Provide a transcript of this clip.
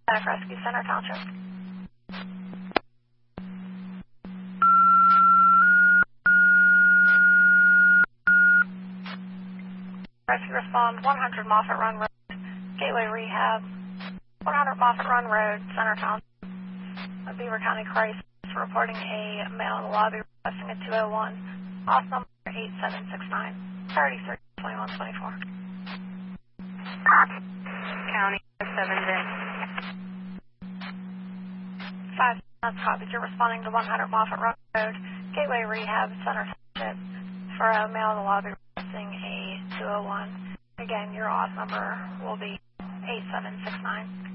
Back Rescue Center Township. Rescue respond 100 Moffett Run Road, Gateway Rehab, 100 Moffett Run Road, Center Township, Beaver County Crisis, reporting a male in the lobby requesting a 201, off number 8769, 332124. County 7-J. 5, that's copied. You're responding to 100 Moffett Run Road, Gateway Rehab, Center Township, for a male in the lobby requesting a 201. Again, your off number will be 8769.